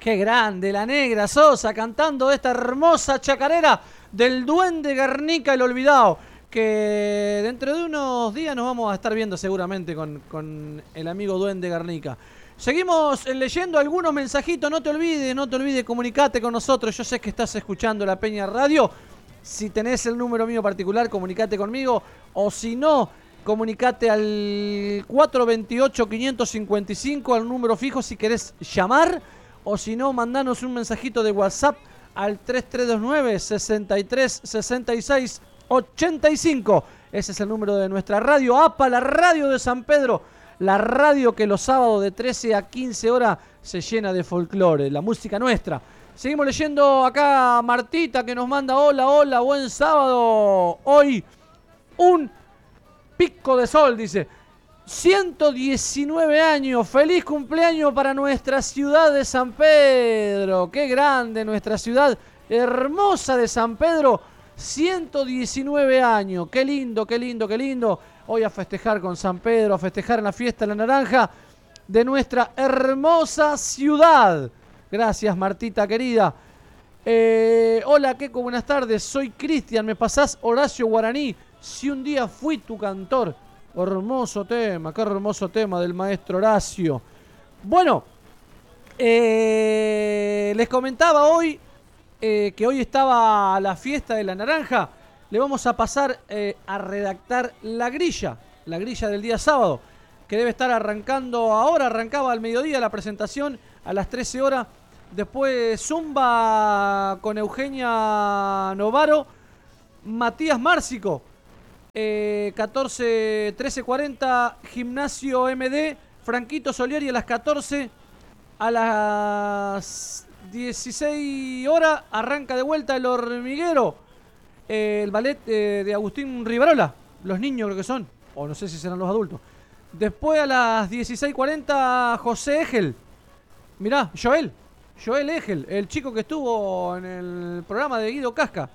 Qué grande, la Negra Sosa cantando esta hermosa chacarera del Duende Guernica el Olvidado, que dentro de unos días nos vamos a estar viendo seguramente con el amigo Duende Guernica. Seguimos leyendo algunos mensajitos, no te olvides, comunicate con nosotros. Yo sé que estás escuchando La Peña Radio. Si tenés el número mío particular, comunicate conmigo, o si no, comunicate al 428-555, al número fijo si querés llamar. O si no, mandanos un mensajito de WhatsApp al 3329-636685. Ese es el número de nuestra radio APA, la radio de San Pedro. La radio que los sábados de 13 a 15 horas se llena de folclore, la música nuestra. Seguimos leyendo acá a Martita que nos manda hola, buen sábado. Hoy un pico de sol, dice. 119 años, feliz cumpleaños para nuestra ciudad de San Pedro. Qué grande nuestra ciudad hermosa de San Pedro. 119 años, qué lindo. Hoy a festejar con San Pedro, a festejar en la fiesta de la naranja de nuestra hermosa ciudad. Gracias, Martita querida. Hola, Keco, buenas tardes. Soy Cristian, ¿me pasás Horacio Guaraní? Si un día fui tu cantor. Hermoso tema, qué hermoso tema del maestro Horacio. Bueno, les comentaba hoy que hoy estaba la fiesta de la naranja. Le vamos a pasar a redactar la grilla del día sábado, que debe estar arrancando ahora. Arrancaba al mediodía la presentación a las 13 horas. Después Zumba con Eugenia Novaro, Matías Márcico. 13:40 Gimnasio MD, Franquito Solieri a las 14. A las 16 horas arranca de vuelta El Hormiguero, el ballet de Agustín Rivarola, los niños creo que son, o no sé si serán los adultos. Después a las 16:40 José Egel, mirá, Joel Egel, el chico que estuvo en el programa de Guido Casca.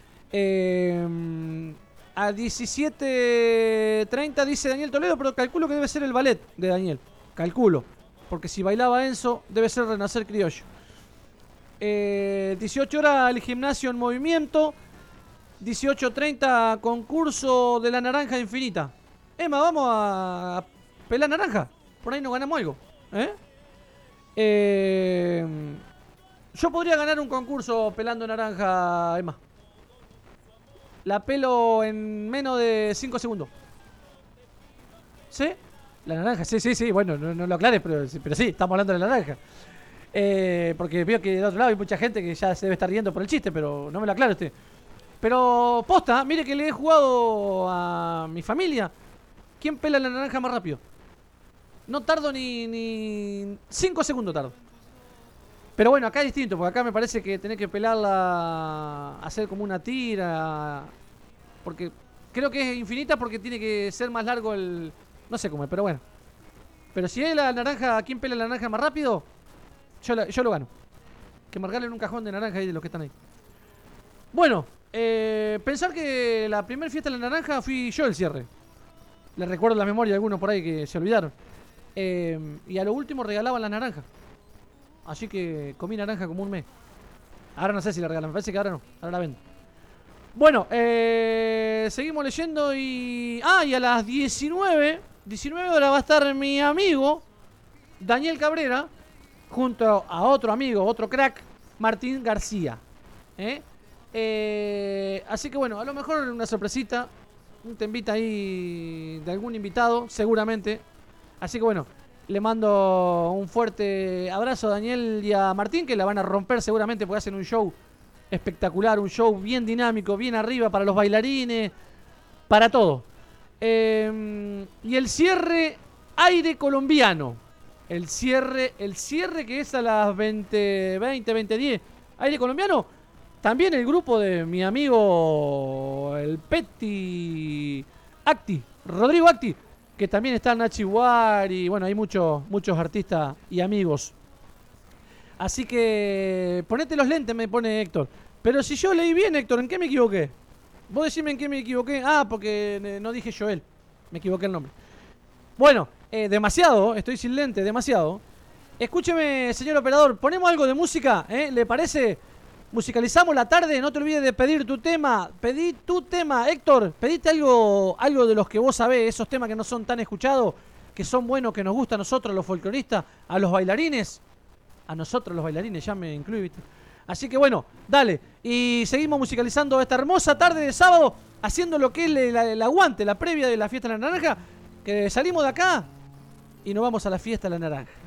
A 17:30 dice Daniel Toledo, pero calculo que debe ser el ballet de Daniel. Calculo. Porque si bailaba Enzo, debe ser Renacer Criollo. 18 horas el gimnasio en movimiento. 18:30 concurso de la naranja infinita. Emma, vamos a pelar naranja. Por ahí nos ganamos algo. Yo podría ganar un concurso pelando naranja, Emma. La pelo en menos de 5 segundos. ¿Sí? La naranja, sí. Bueno, no lo aclares, pero sí, estamos hablando de la naranja. Porque veo que del otro lado hay mucha gente que ya se debe estar riendo por el chiste, pero no me lo aclare usted. Pero posta, mire que le he jugado a mi familia. ¿Quién pela la naranja más rápido? No tardo ni 5 segundos tardo. Pero bueno, acá es distinto, porque acá me parece que tenés que pelarla, hacer como una tira. Porque creo que es infinita porque tiene que ser más largo el... No sé cómo es, pero bueno. Pero si es la naranja, ¿quién pela la naranja más rápido? Yo lo gano. Que me regalen un cajón de naranja ahí de los que están ahí. Bueno, pensar que la primera fiesta de la naranja fui yo el cierre. Les recuerdo la memoria de algunos por ahí que se olvidaron. Y a lo último regalaban la naranja. Así que comí naranja como un mes. Ahora no sé si la regalan, me parece que ahora no. Ahora la vendo. Bueno, seguimos leyendo y... y a las 19 horas va a estar mi amigo Daniel Cabrera junto a otro amigo, otro crack, Martín García. Así que bueno, a lo mejor una sorpresita, un temita ahí de algún invitado, seguramente. Así que bueno, le mando un fuerte abrazo a Daniel y a Martín, que la van a romper seguramente porque hacen un show espectacular, un show bien dinámico, bien arriba para los bailarines, para todo. Y el cierre, aire colombiano. El cierre que es a las 20:10, aire colombiano. También el grupo de mi amigo el Petty Acti, Rodrigo Acti, que también está Nachi Guari, bueno, hay muchos artistas y amigos. Así que ponete los lentes, me pone Héctor. Pero si yo leí bien, Héctor, ¿en qué me equivoqué? Vos decime en qué me equivoqué. Porque no dije Joel, me equivoqué el nombre. Bueno, demasiado, estoy sin lente, demasiado. Escúcheme, señor operador, ponemos algo de música, ¿eh? ¿Le parece? Musicalizamos la tarde, no te olvides de pedir tu tema. Pedí tu tema, Héctor. Pedite algo de los que vos sabés, esos temas que no son tan escuchados, que son buenos, que nos gusta a nosotros, los folcloristas, a los bailarines. A nosotros los bailarines, ya me incluí, ¿viste? Así que bueno, dale. Y seguimos musicalizando esta hermosa tarde de sábado, haciendo lo que es el aguante, la previa de la fiesta de la naranja. Que salimos de acá y nos vamos a la fiesta de la naranja.